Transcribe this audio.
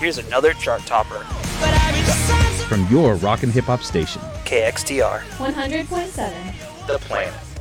Here's another chart topper. From your rock and hip hop station. KXTR. 100.7. The Planet.